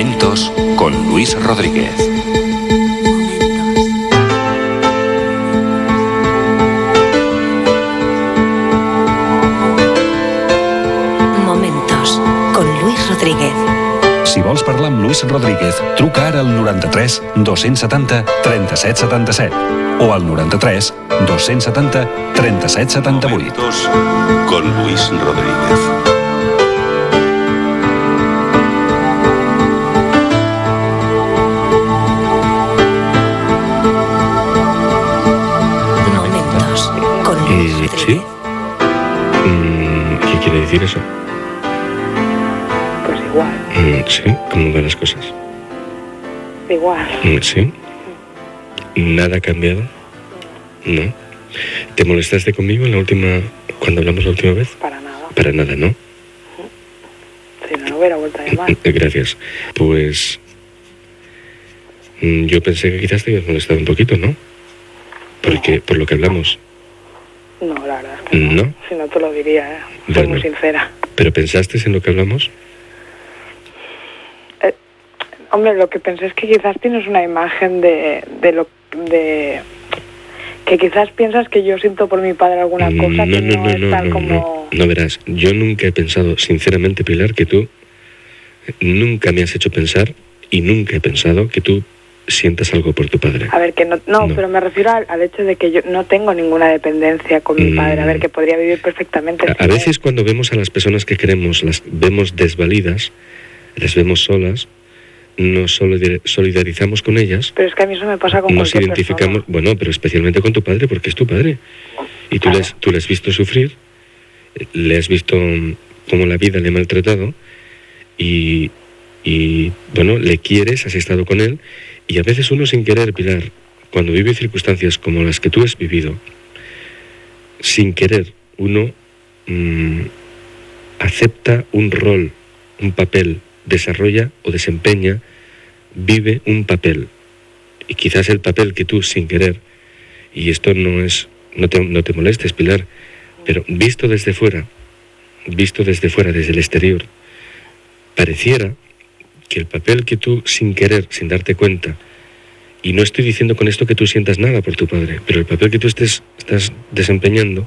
Momentos con Luis Rodríguez. Momentos con Luis Rodríguez. Si vols parlar amb Luis Rodríguez, truca ara al 93 270 37 77 o al 93 270 37 78. Momentos con Luis Rodríguez. Momentos con Luis Rodríguez. ¿Sí? ¿Qué quiere decir eso? Pues igual. Sí, ¿cómo van las cosas? Igual. Sí. ¿Nada ha cambiado? No. ¿Te molestaste conmigo cuando hablamos la última vez? Para nada. Para nada, ¿no? Si no, no hubiera vuelto a llamar. Gracias. Pues yo pensé que quizás te habías molestado un poquito, ¿no? Porque por lo que hablamos. No, la verdad es que no. ¿No? Si no te lo diría, Soy Bueno. muy sincera. ¿Pero pensaste en lo que hablamos? Hombre, lo que pensé es que quizás tienes una imagen de que quizás piensas que yo siento por mi padre alguna cosa que no es tal como... No, verás, yo nunca he pensado, sinceramente, Pilar, que tú nunca me has hecho pensar y nunca he pensado que tú sientas algo por tu padre. A ver, que no, pero me refiero al hecho de que yo no tengo ninguna dependencia con mi padre. A ver, que podría vivir perfectamente. A veces cuando vemos a las personas que queremos, las vemos desvalidas, las vemos solas, nos solidarizamos con ellas. Pero es que a mí eso me pasa con nos cualquier identificamos, persona. bueno, pero especialmente con tu padre, porque es tu padre. Y tú, Claro. le has visto sufrir, le has visto cómo la vida le ha maltratado y bueno, le quieres, has estado con él, y a veces uno sin querer, Pilar, cuando vive circunstancias como las que tú has vivido, sin querer, uno acepta un rol, un papel, desarrolla o desempeña, vive un papel. Y quizás el papel que tú sin querer, y esto no te molestes, Pilar, pero visto desde fuera, desde el exterior, pareciera que el papel que tú sin querer, sin darte cuenta, y no estoy diciendo con esto que tú sientas nada por tu padre, pero el papel que tú estás desempeñando,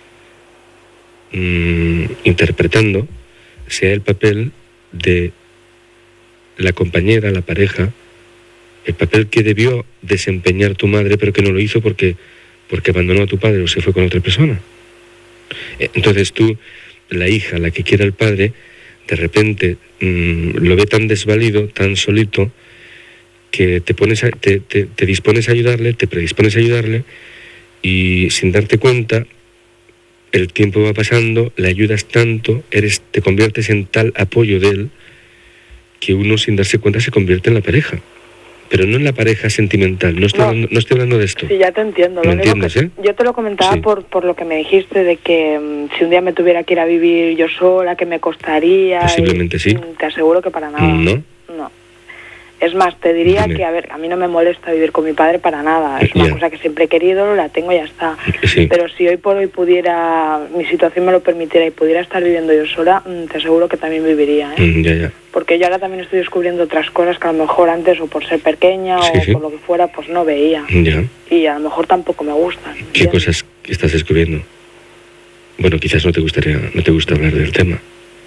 interpretando, sea el papel de la compañera, la pareja, el papel que debió desempeñar tu madre, pero que no lo hizo porque abandonó a tu padre o se fue con otra persona. Entonces tú, la hija, la que quiere al padre, de repente lo ve tan desvalido, tan solito, que te dispones a ayudarle, te predispones a ayudarle, y sin darte cuenta, el tiempo va pasando, le ayudas tanto, te conviertes en tal apoyo de él, que uno sin darse cuenta se convierte en la pareja. Pero no en la pareja sentimental, no estoy hablando de esto. Sí, ya te entiendo. ¿Me entiendes, Yo te lo comentaba Sí. por lo que me dijiste de que si un día me tuviera que ir a vivir yo sola, que me costaría... Posiblemente sí. Te aseguro que para nada. ¿No? No. Es más, te diría Dime. que, a ver, a mí no me molesta vivir con mi padre para nada. Es una Ya. cosa que siempre he querido, la tengo y ya está. Sí. Pero si hoy por hoy mi situación me lo permitiera y pudiera estar viviendo yo sola, te aseguro que también viviría, ¿eh? Ya. Porque yo ahora también estoy descubriendo otras cosas que a lo mejor antes, o por ser pequeña, Sí, o sí. por lo que fuera, pues no veía. Ya. Y a lo mejor tampoco me gustan. ¿Qué ¿entiendes? cosas estás descubriendo? Bueno, quizás no te gusta hablar del tema.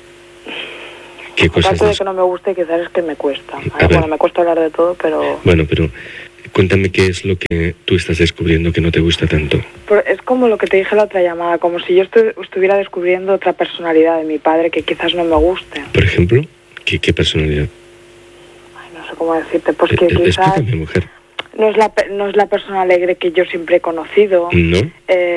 ¿Qué cosas? Aparte de que no me guste, quizás es que me cuesta. A ver. Bueno, me cuesta hablar de todo, pero... Bueno, pero cuéntame qué es lo que tú estás descubriendo que no te gusta tanto. Es como lo que te dije en la otra llamada, como si yo estuviera descubriendo otra personalidad de mi padre que quizás no me guste. Por ejemplo, ¿qué personalidad? Ay, no sé cómo decirte, pues que quizás Explícame, mujer. no es la persona alegre que yo siempre he conocido. ¿No?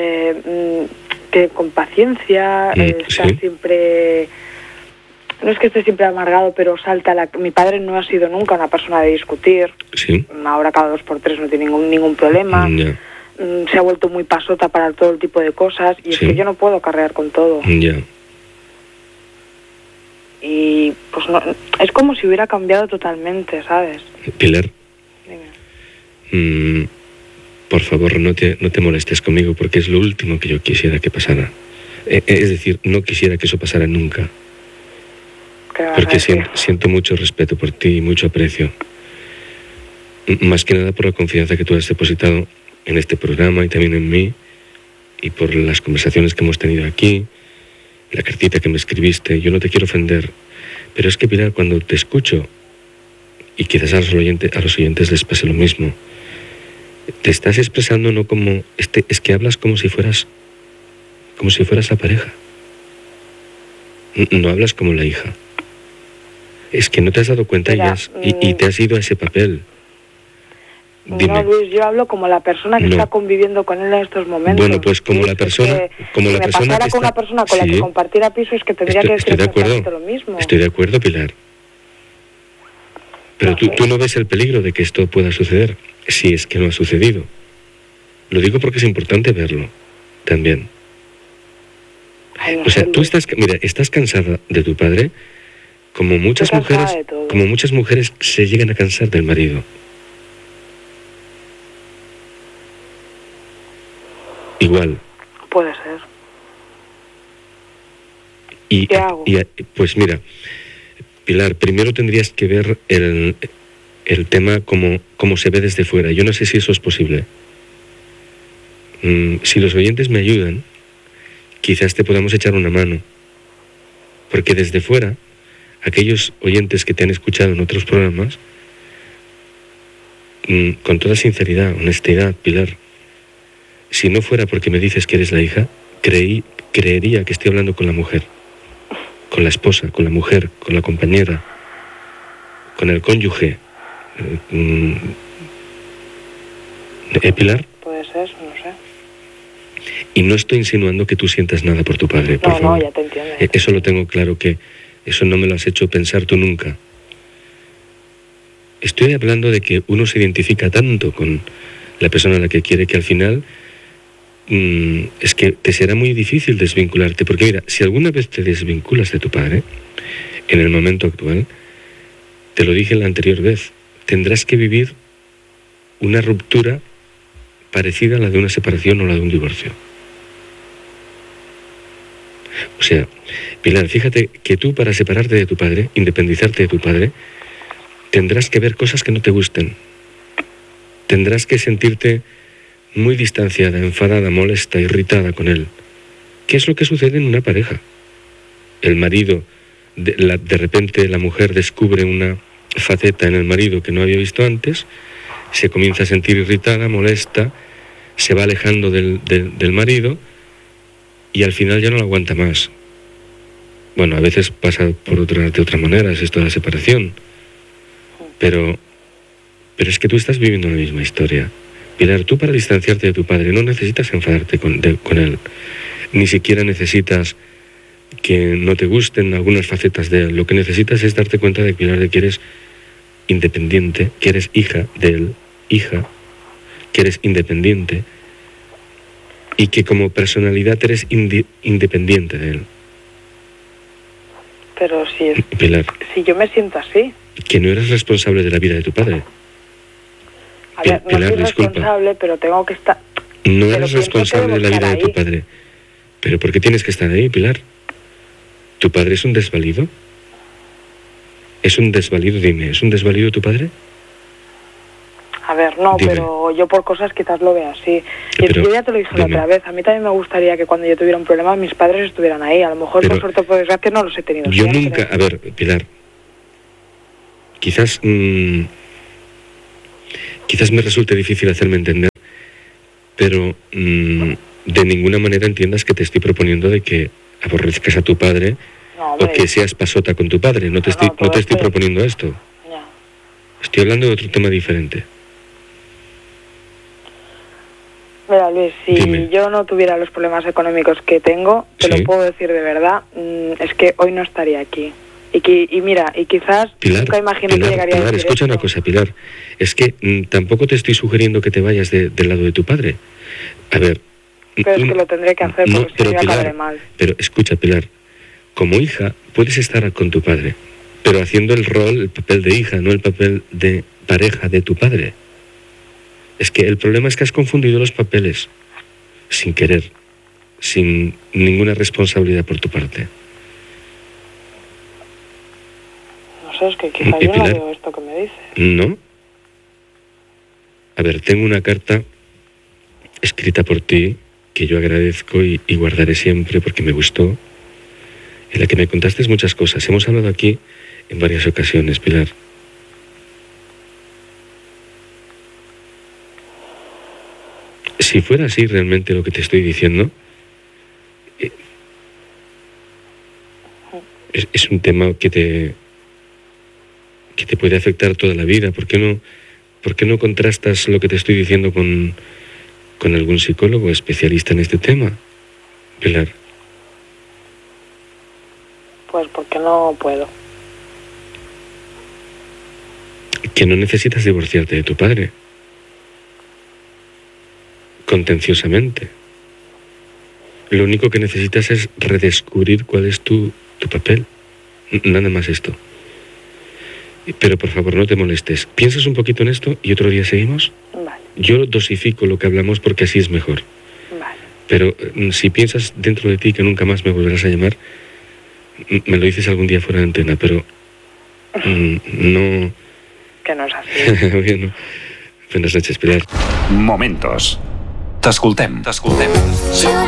Que con paciencia, está sí. siempre... No es que esté siempre amargado, pero mi padre no ha sido nunca una persona de discutir. Sí. Ahora cada 2 por 3 no tiene ningún problema. Ya. Se ha vuelto muy pasota para todo el tipo de cosas. Y es Sí. que yo no puedo cargar con todo. Ya. Y pues no, es como si hubiera cambiado totalmente, ¿sabes? Pilar, Dime. por favor, no te molestes conmigo, porque es lo último que yo quisiera que pasara. Es decir, no quisiera que eso pasara nunca. ¿Qué me vas a Porque decir? siento mucho respeto por ti y mucho aprecio. Más que nada por la confianza que tú has depositado en este programa y también en mí, y por las conversaciones que hemos tenido aquí, la cartita que me escribiste. Yo no te quiero ofender, pero es que, Pilar, cuando te escucho, y quizás a los oyentes les pase lo mismo, te estás expresando no como... es que hablas como si fueras la pareja. No hablas como la hija. Es que no te has dado cuenta. Mira, y te has ido a ese papel. Dime. No, Luis, yo hablo como la persona que No. está conviviendo con él en estos momentos. Bueno, pues como Luis, la persona... es que como si la me persona pasara que con está... una persona con la Sí. que compartiera piso, es que tendría que decir Estoy de acuerdo. exactamente lo mismo. Estoy de acuerdo, Pilar. Pero No tú sé. no ves el peligro de que esto pueda suceder, si es que no ha sucedido. Lo digo porque es importante verlo también. Ay, no O sea, sé, tú Luis. estás cansada de tu padre, como muchas Estoy cansada mujeres, de todo. como muchas mujeres se llegan a cansar del marido. Igual. Puede ser. Y, ¿Qué hago? pues mira, Pilar, primero tendrías que ver el tema como se ve desde fuera. Yo no sé si eso es posible. Si los oyentes me ayudan, quizás te podamos echar una mano. Porque desde fuera, aquellos oyentes que te han escuchado en otros programas, con toda sinceridad, honestidad, Pilar, si no fuera porque me dices que eres la hija, creería que estoy hablando con la mujer, con la esposa, con la mujer, con la compañera, con el cónyuge. Pilar, Puede ser, no sé. y no estoy insinuando que tú sientas nada por tu padre, por No, favor. ya te entiendo. Eso lo tengo claro, que eso no me lo has hecho pensar tú nunca. Estoy hablando de que uno se identifica tanto con la persona a la que quiere que al final es que te será muy difícil desvincularte. Porque mira, si alguna vez te desvinculas de tu padre, en el momento actual, te lo dije la anterior vez, tendrás que vivir una ruptura parecida a la de una separación o la de un divorcio. O sea, Pilar, fíjate que tú, para separarte de tu padre, independizarte de tu padre, tendrás que ver cosas que no te gusten. Tendrás que sentirte muy distanciada, enfadada, molesta, irritada con él. ¿Qué es lo que sucede en una pareja? El marido, de repente la mujer descubre una faceta en el marido que no había visto antes, se comienza a sentir irritada, molesta, se va alejando del marido y al final ya no lo aguanta más. Bueno, a veces pasa de otra manera, es esto de la separación. Pero es que tú estás viviendo la misma historia. Pilar, tú, para distanciarte de tu padre no necesitas enfadarte con él. Ni siquiera necesitas que no te gusten algunas facetas de él. Lo que necesitas es darte cuenta de, Pilar, de que eres independiente, que eres hija de él, que eres independiente y que como personalidad eres independiente de él. Pero Pilar, si yo me siento así. que no eres responsable de la vida de tu padre. A ver, no Pilar, soy disculpa. responsable, pero tengo que estar... No Pero eres pienso que responsable debo de la vida estar de tu ahí. padre. ¿Pero por qué tienes que estar ahí, Pilar? ¿Tu padre es un desvalido? ¿Es un desvalido? Dime, ¿es un desvalido tu padre? A ver, no, Dime. pero yo por cosas quizás lo vea así. Y Pero, yo ya te lo dije la dime. otra vez, a mí también me gustaría que cuando yo tuviera un problema mis padres estuvieran ahí. A lo mejor Pero por suerte o por desgracia no los he tenido Yo siempre. nunca... A ver, Pilar, quizás me resulte difícil hacerme entender, pero de ninguna manera entiendas que te estoy proponiendo de que aborrezcas a tu padre No, o que seas pasota con tu padre. No te estoy todo proponiendo esto. Ya. Estoy hablando de otro tema diferente. Mira, Luis, si Dime. yo no tuviera los problemas económicos que tengo, te Sí. lo puedo decir de verdad, es que hoy no estaría aquí. Y mira, y quizás Pilar, nunca imaginé que llegaría a decir escucha esto. una cosa, Pilar. Es que tampoco te estoy sugiriendo que te vayas del lado de tu padre. A ver... Pero es que lo tendré que hacer no, porque si pero no yo acabaré Pilar, mal. Pero escucha, Pilar, como hija puedes estar con tu padre, pero haciendo el papel de hija, no el papel de pareja de tu padre. Es que el problema es que has confundido los papeles sin querer, sin ninguna responsabilidad por tu parte. No sé, es que quizá ¿Y yo no Pilar? veo esto que me dice. ¿No? A ver, tengo una carta escrita por ti que yo agradezco y guardaré siempre porque me gustó, en la que me contaste muchas cosas. Hemos hablado aquí en varias ocasiones, Pilar. Si fuera así realmente lo que te estoy diciendo, es un tema que te puede afectar toda la vida. ¿Por qué no contrastas lo que te estoy diciendo con algún psicólogo especialista en este tema, Pilar? Pues porque no puedo. Que no necesitas divorciarte de tu padre contenciosamente. Lo único que necesitas es redescubrir cuál es tu papel. Nada más esto. Pero por favor, no te molestes. Piensas un poquito en esto y otro día seguimos. Vale, Yo dosifico lo que hablamos porque así es mejor. vale. Pero si piensas dentro de ti que nunca más me volverás a llamar, me lo dices algún día fuera de antena, pero no... Que no es así. Bueno, buenas noches, Pilar. Momentos. T'escoltem.